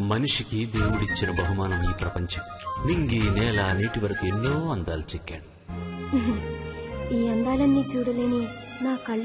మనిషికి దేవుడిచ్చిన బహుమానం ఈ ప్రపంచం. నింగి నేల నీటి వరకు ఎన్నో అందాలు చెక్కాడు. ఈ అందాలన్నీ చూడలేని నా కళ్ళు